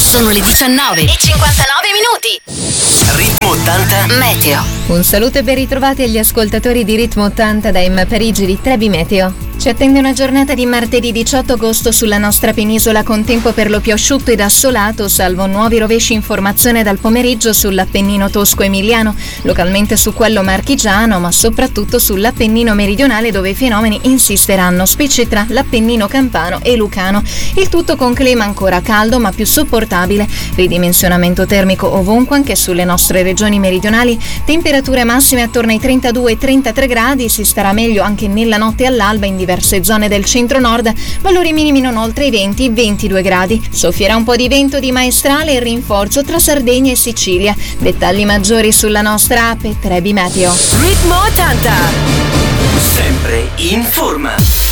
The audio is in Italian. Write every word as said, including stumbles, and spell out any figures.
Sono le diciannove e cinquantanove minuti. Ritmo ottanta Meteo. Un saluto e ben ritrovati agli ascoltatori di Ritmo ottanta da M Parigi di Trebi Meteo. Ci attende una giornata di martedì diciotto agosto sulla nostra penisola con tempo per lo più asciutto ed assolato, salvo nuovi rovesci in formazione dal pomeriggio sull'Appennino tosco-emiliano, localmente su quello marchigiano, ma soprattutto sull'Appennino meridionale dove i fenomeni insisteranno, specie tra l'Appennino campano e lucano. Il tutto con clima ancora caldo ma più sopportabile, ridimensionamento termico ovunque anche sulle nostre regioni meridionali, temperature massime attorno ai trentadue trentatré gradi, si starà meglio anche nella notte all'alba in diverse zone del centro-nord, valori minimi non oltre i venti ventidue gradi. Soffierà un po' di vento di maestrale e rinforzo tra Sardegna e Sicilia. Dettagli maggiori sulla nostra app Trebi Meteo. Ritmo ottanta. sempre in forma.